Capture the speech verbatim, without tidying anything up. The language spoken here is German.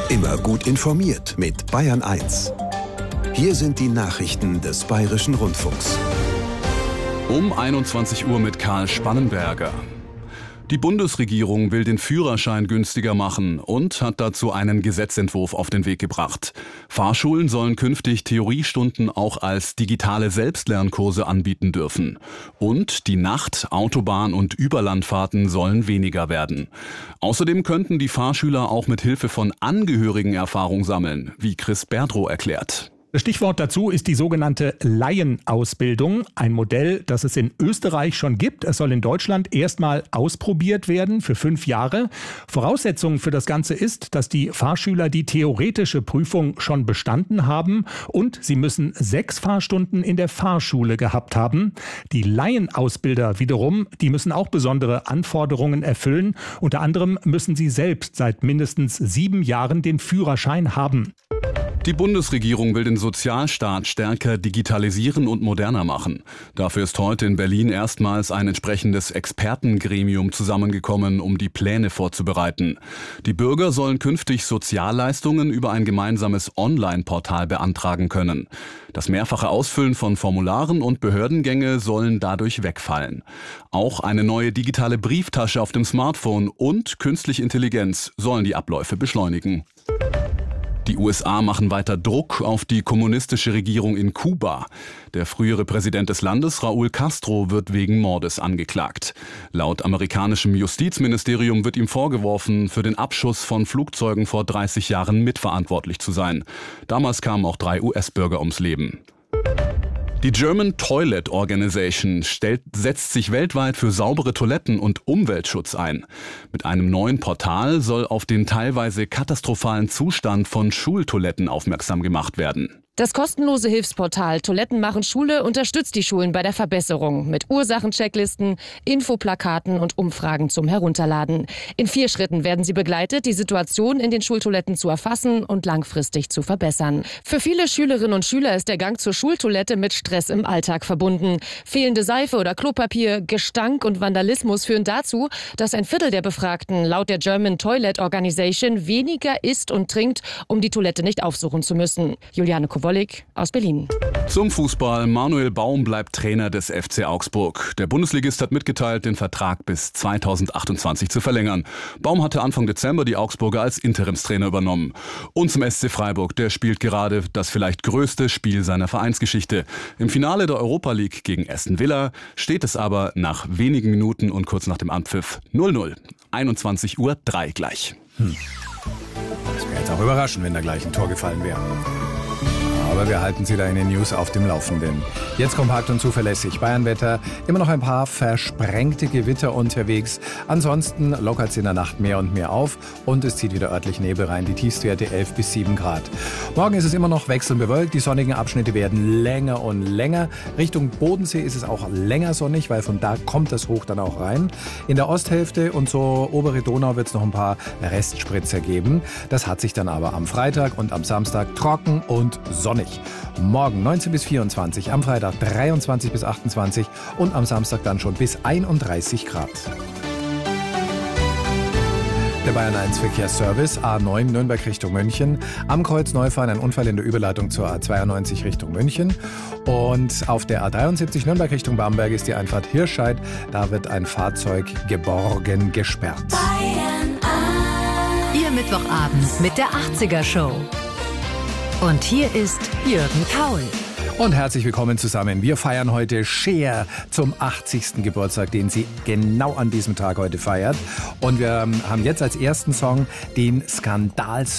Immer gut informiert mit Bayern eins. Hier sind die Nachrichten des Bayerischen Rundfunks. Um einundzwanzig Uhr mit Karl Spannenberger. Die Bundesregierung will den Führerschein günstiger machen und hat dazu einen Gesetzentwurf auf den Weg gebracht. Fahrschulen sollen künftig Theoriestunden auch als digitale Selbstlernkurse anbieten dürfen. Und die Nacht-, Autobahn- und Überlandfahrten sollen weniger werden. Außerdem könnten die Fahrschüler auch mit Hilfe von Angehörigen Erfahrung sammeln, wie Chris Berdrow erklärt. Das Stichwort dazu ist die sogenannte Laienausbildung, ein Modell, das es in Österreich schon gibt. Es soll in Deutschland erstmal ausprobiert werden für fünf Jahre. Voraussetzung für das Ganze ist, dass die Fahrschüler die theoretische Prüfung schon bestanden haben und sie müssen sechs Fahrstunden in der Fahrschule gehabt haben. Die Laienausbilder wiederum, die müssen auch besondere Anforderungen erfüllen. Unter anderem müssen sie selbst seit mindestens sieben Jahren den Führerschein haben. Die Bundesregierung will den Sozialstaat stärker digitalisieren und moderner machen. Dafür ist heute in Berlin erstmals ein entsprechendes Expertengremium zusammengekommen, um die Pläne vorzubereiten. Die Bürger sollen künftig Sozialleistungen über ein gemeinsames Online-Portal beantragen können. Das mehrfache Ausfüllen von Formularen und Behördengänge sollen dadurch wegfallen. Auch eine neue digitale Brieftasche auf dem Smartphone und künstliche Intelligenz sollen die Abläufe beschleunigen. Die U S A machen weiter Druck auf die kommunistische Regierung in Kuba. Der frühere Präsident des Landes, Raúl Castro, wird wegen Mordes angeklagt. Laut amerikanischem Justizministerium wird ihm vorgeworfen, für den Abschuss von Flugzeugen vor dreißig Jahren mitverantwortlich zu sein. Damals kamen auch drei U S-Bürger ums Leben. Die German Toilet Organization stellt, setzt sich weltweit für saubere Toiletten und Umweltschutz ein. Mit einem neuen Portal soll auf den teilweise katastrophalen Zustand von Schultoiletten aufmerksam gemacht werden. Das kostenlose Hilfsportal Toiletten machen Schule unterstützt die Schulen bei der Verbesserung mit Ursachenchecklisten, Infoplakaten und Umfragen zum Herunterladen. In vier Schritten werden sie begleitet, die Situation in den Schultoiletten zu erfassen und langfristig zu verbessern. Für viele Schülerinnen und Schüler ist der Gang zur Schultoilette mit Stress im Alltag verbunden. Fehlende Seife oder Klopapier, Gestank und Vandalismus führen dazu, dass ein Viertel der Befragten laut der German Toilet Organization weniger isst und trinkt, um die Toilette nicht aufsuchen zu müssen. Juliane Kowalik aus Berlin. Zum Fußball. Manuel Baum bleibt Trainer des F C Augsburg. Der Bundesligist hat mitgeteilt, den Vertrag bis zweitausendachtundzwanzig zu verlängern. Baum hatte Anfang Dezember die Augsburger als Interimstrainer übernommen. Und zum S C Freiburg. Der spielt gerade das vielleicht größte Spiel seiner Vereinsgeschichte. Im Finale der Europa League gegen Aston Villa steht es aber nach wenigen Minuten und kurz nach dem Anpfiff null null. einundzwanzig Uhr drei gleich. Hm. Das wäre jetzt auch überraschend, wenn da gleich ein Tor gefallen wäre. Aber wir halten Sie da in den News auf dem Laufenden. Jetzt kompakt und zuverlässig. Bayernwetter, immer noch ein paar versprengte Gewitter unterwegs. Ansonsten lockert es in der Nacht mehr und mehr auf und es zieht wieder örtlich Nebel rein. Die Tiefstwerte elf bis sieben Grad. Morgen ist es immer noch wechselnd bewölkt. Die sonnigen Abschnitte werden länger und länger. Richtung Bodensee ist es auch länger sonnig, weil von da kommt das Hoch dann auch rein. In der Osthälfte und so obere Donau wird es noch ein paar Restspritzer geben. Das hat sich dann aber am Freitag und am Samstag trocken und sonnig. Morgen neunzehn bis vierundzwanzig, am Freitag dreiundzwanzig bis achtundzwanzig und am Samstag dann schon bis einunddreißig Grad. Der Bayern eins Verkehrsservice, A neun Nürnberg Richtung München. Am Kreuz Neufahren ein Unfall in der Überleitung zur A zweiundneunzig Richtung München. Und auf der A dreiundsiebzig Nürnberg Richtung Bamberg ist die Einfahrt Hirscheid. Da wird ein Fahrzeug geborgen gesperrt. Bayern eins. Ihr Mittwochabend mit der achtziger Show. Und hier ist Jürgen Kaul. Und herzlich willkommen zusammen. Wir feiern heute Cher zum achtzigsten Geburtstag, den sie genau an diesem Tag heute feiert. Und wir haben jetzt als ersten Song den Skandal